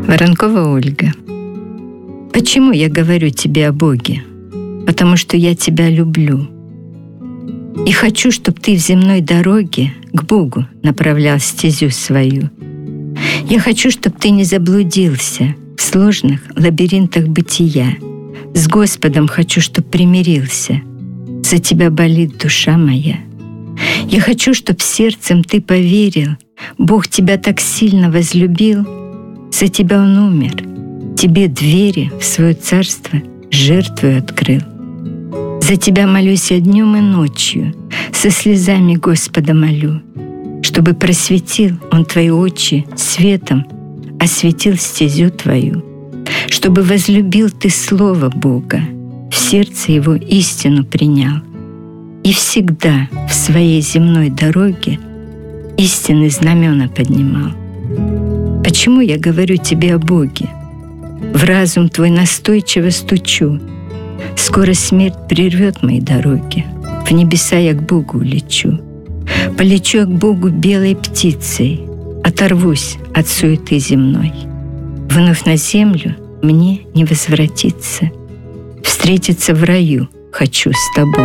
Воронкова Ольга. Почему я говорю тебе о Боге? Потому что я тебя люблю. И хочу, чтобы ты в земной дороге к Богу направлял стезю свою. Я хочу, чтобы ты не заблудился в сложных лабиринтах бытия. С Господом хочу, чтобы примирился. За тебя болит душа моя. Я хочу, чтоб сердцем ты поверил, Бог тебя так сильно возлюбил, за тебя Он умер, тебе двери в свое царство жертвою открыл. За тебя молюсь я днем и ночью, со слезами Господа молю, чтобы просветил Он твои очи светом, осветил стезю твою, чтобы возлюбил ты Слово Бога, в сердце Его истину принял, и всегда в своей земной дороге истинные знамена поднимал. Почему я говорю тебе о Боге? В разум твой настойчиво стучу. Скоро смерть прервет мои дороги. В небеса я к Богу улечу. Полечу я к Богу белой птицей. Оторвусь от суеты земной. Вновь на землю мне не возвратиться. Встретиться в раю хочу с тобой.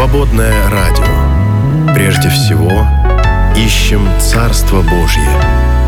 Свободное радио. Прежде всего, ищем Царство Божье.